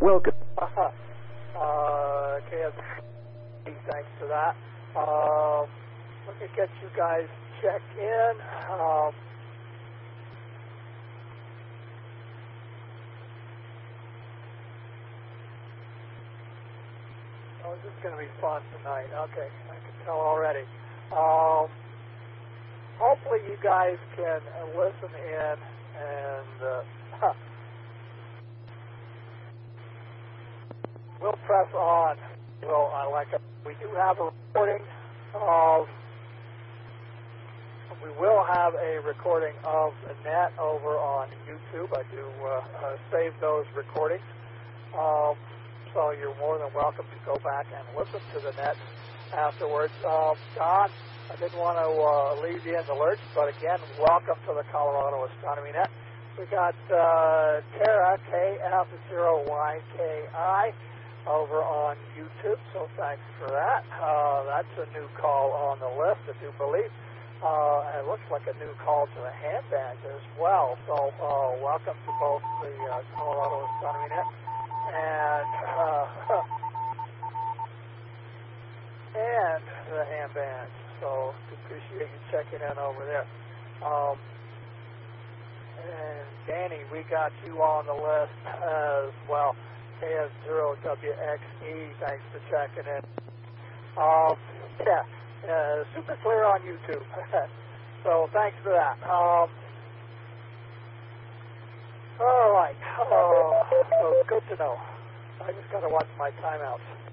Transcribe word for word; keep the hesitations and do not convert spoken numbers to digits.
Welcome. uh, K S, thanks for that. Um, let me get you guys checked in. Um, oh, this is going to be fun tonight. Okay, I can tell already. Um, hopefully you guys can uh, listen in and uh, we'll press on. Well, I like it. We do have a recording of, we will have a recording of Annette over on YouTube. I do uh, uh, save those recordings. Um, so you're more than welcome to go back and listen to the net afterwards. Um, Don, I didn't want to uh, leave you in the lurch, but again, welcome to the Colorado Astronomy Net. We got uh, Tara, K F zero Y K I, over on YouTube, so thanks for that. Uh, that's a new call on the list, I do believe. Uh, and it looks like a new call to the handband as well. So uh, welcome to both the uh, Colorado Astronomy Net and uh, and the handband. So appreciate you checking in over there. Um, and Danny, we got you on the list as well. K S zero W X E, thanks for checking in. Um, yeah, uh, super clear on YouTube. So thanks for that. Um, all right. Uh, so good to know. I just got to watch my timeouts.